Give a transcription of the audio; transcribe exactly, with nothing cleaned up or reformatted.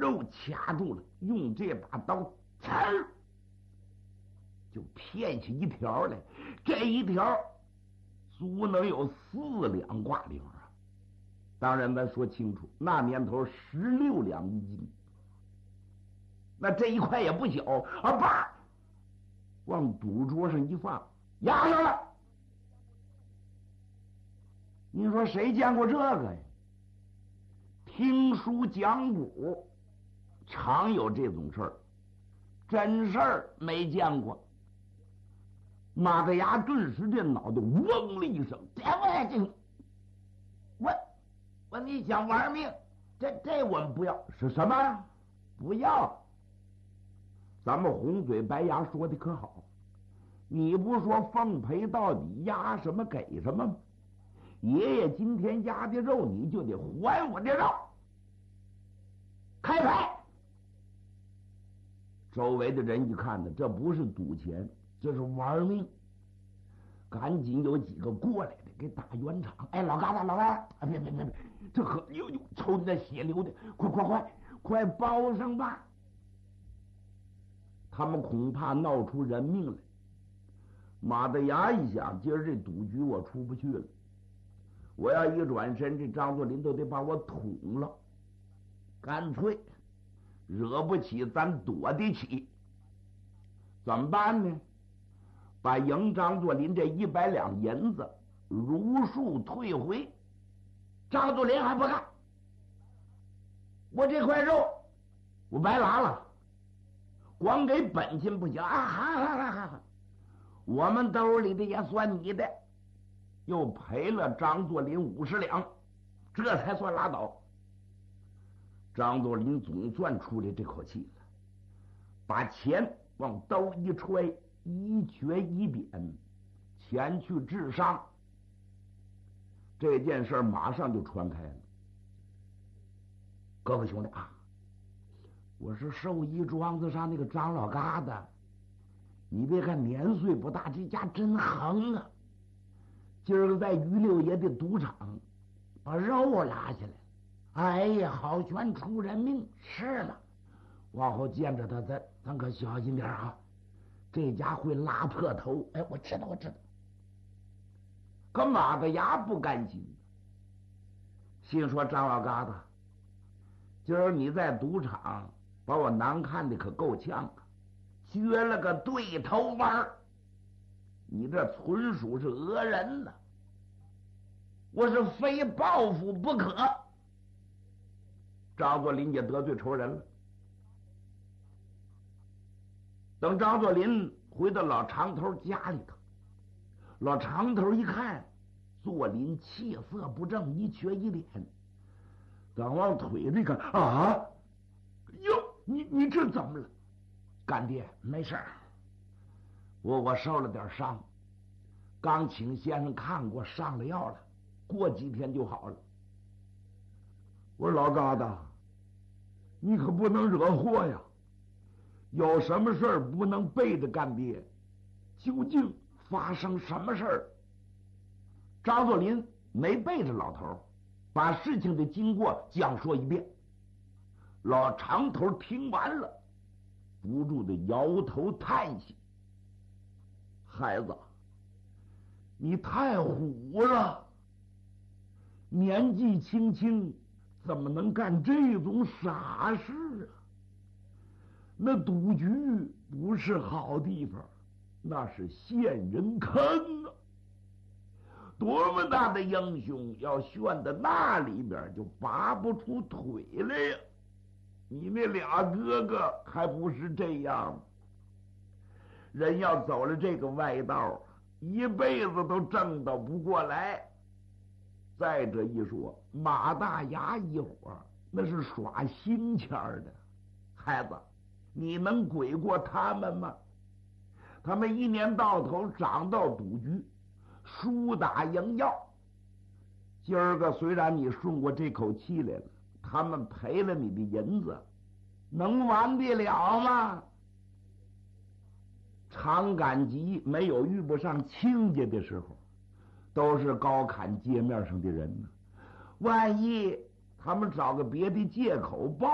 肉掐住了，用这把刀刺儿就片起一条来，这一条足能有四两挂铃啊！当然，咱说清楚，那年头十六两一斤，那这一块也不小啊！叭，往赌桌上一放，压上了。你说谁见过这个呀？听书讲古，常有这种事儿，真事儿没见过。马大牙顿时这脑袋嗡了一声，这我这我我你想玩命？这这我们不要，是什么？不要。咱们红嘴白牙说的可好，你不说奉陪到底，压什么给什么吗？爷爷今天压的肉，你就得还我的肉。开牌！周围的人一看呢，这不是赌钱，这是玩命。赶紧有几个过来的给打圆场。哎，老疙瘩，老疙瘩，啊，别别别别，这喝呦呦，瞅你那血流的，快快快快包上吧！他们恐怕闹出人命来。马大牙一想，今儿这赌局我出不去了，我要一转身，这张作霖都得把我捅了。干脆惹不起，咱躲得起，怎么办呢？把赢张作霖这一百两银子如数退回。张作霖还不干，我这块肉我白拿了，光给本金不行啊！哈哈哈哈！我们兜里的也算你的，又赔了张作霖五十两，这才算拉倒。张作霖总算出来这口气了，把钱往兜一揣，一瘸一扁，前去治伤。这件事马上就传开了。各位兄弟啊，我是寿衣庄子上那个张老疙瘩，你别看年岁不大，这家真横啊！今儿个在于六爷的赌场把肉拉下来，哎呀，好悬出人命！是了，往后见着他，咱咱可小心点啊！这家会拉破头。哎，我知道，我知道。可马大牙不甘心，心说张老疙瘩，今儿你在赌场把我难看的可够呛啊，撅了个对头弯，你这纯属是讹人呢！我是非报复不可。张作霖也得罪仇人了。等张作霖回到老长头家里头，老长头一看作霖气色不正，一瘸一脸，等往腿这个啊，哟，你你这怎么了？干爹，没事儿，我我受了点伤，刚请先生看过，上了药了，过几天就好了。我说老疙瘩，你可不能惹祸呀！有什么事儿不能背着干爹？究竟发生什么事儿？张作霖没背着老头，把事情的经过讲说一遍。老长头听完了，不住的摇头叹息：“孩子，你太虎了，年纪轻轻怎么能干这种傻事啊？那赌局不是好地方，那是陷人坑啊！多么大的英雄，要陷到那里边就拔不出腿来呀！你那俩哥哥还不是这样？人要走了这个歪道，一辈子都挣到不过来。再者一说，马大牙一伙那是耍心钱的，孩子，你能鬼过他们吗？他们一年到头涨到赌局，输打赢要。今儿个虽然你顺过这口气来了，他们赔了你的银子，能完得了吗？常赶集没有遇不上亲家的时候，都是高侃街面上的人呢。万一他们找个别的借口报